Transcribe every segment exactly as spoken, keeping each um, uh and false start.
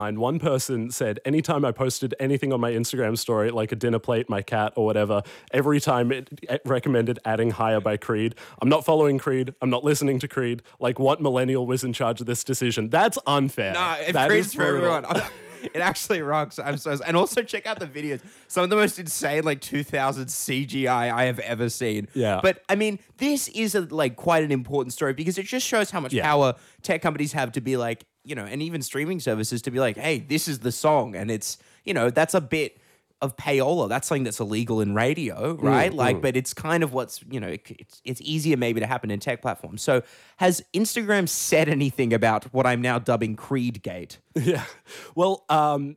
And one person said, anytime I posted anything on my Instagram story, like a dinner plate, my cat, or whatever, every time it, it recommended adding Higher by Creed. I'm not following Creed. I'm not listening to Creed. Like, what millennial was in charge of this decision? That's unfair. No, it that Creed's is for brutal. everyone. It actually rocks. I'm so, and also check out the videos. Some of the most insane, like two thousand C G I I have ever seen. Yeah. But I mean, this is a, like quite an important story because it just shows how much Yeah. power tech companies have to be like, you know, and even streaming services to be like, hey, this is the song, and it's, you know, that's a bit of payola. That's something that's illegal in radio, right? Mm, like, mm. but it's kind of what's, you know, it, it's it's easier maybe to happen in tech platforms. So has Instagram said anything about what I'm now dubbing Creedgate? Yeah. Well, um,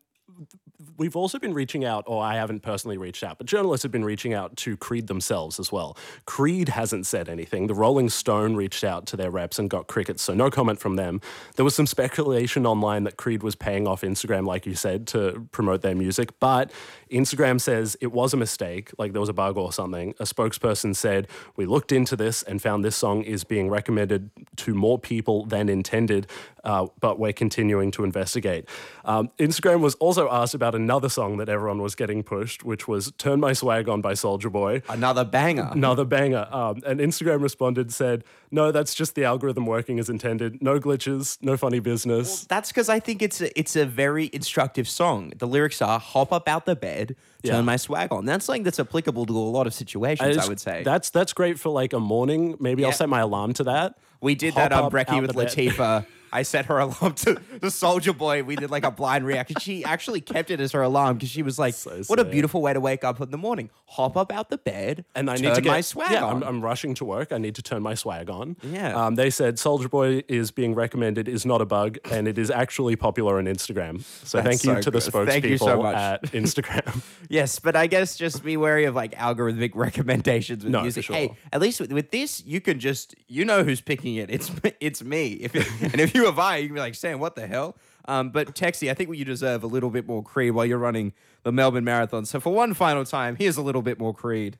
we've also been reaching out, or I haven't personally reached out, but journalists have been reaching out to Creed themselves as well. Creed hasn't said anything. The Rolling Stone reached out to their reps and got crickets, so no comment from them. There was some speculation online that Creed was paying off Instagram, like you said, to promote their music, but Instagram says it was a mistake, like there was a bug or something. A spokesperson said, we looked into this and found this song is being recommended to more people than intended, uh, but we're continuing to investigate. Um, Instagram was also asked about another song that everyone was getting pushed, which was Turn My Swag On by Soulja Boy. Another banger. Another banger. Um, and Instagram responded, said, no, that's just the algorithm working as intended. No glitches, no funny business. That's because I think it's a, it's a very instructive song. The lyrics are hop up out the bed, turn Yeah. my swag on. That's something that's applicable to a lot of situations, It's- I would say. That's that's great for like a morning. Maybe I'll Yeah. set my alarm to that. We did Hop that on up Brekkie out with the bed. Latifah. I set her alarm to the Soldier Boy. We did like a blind reaction. She actually kept it as her alarm because she was like, So what a sick. beautiful way to wake up in the morning. Hop up out the bed And I turn need to get my swag yeah, on. I'm, I'm rushing to work. I need to turn my swag on. Yeah. Um, they said Soldier Boy is being recommended is not a bug, and it is actually popular on Instagram. So That's thank you so to the good. Thank you spokespeople so much. at Instagram. Yes, but I guess just be wary of like algorithmic recommendations with No, for music. sure. Hey, at least with, with this, you can just you know who's picking it. It's it's me. If it, and if you have I, you can be like, Sam, what the hell? Um, but Texie, I think you deserve a little bit more Creed while you're running the Melbourne Marathon. So for one final time, here's a little bit more Creed.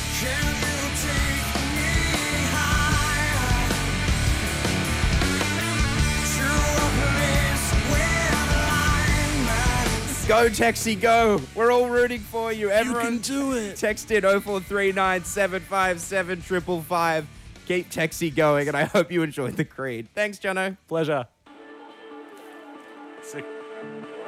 Go, Texie, go. We're all rooting for you. Everyone, do it. text in oh four three nine, seven five seven, five five five. Keep Texie going, and I hope you enjoyed the Creed. Thanks, Jono. Pleasure.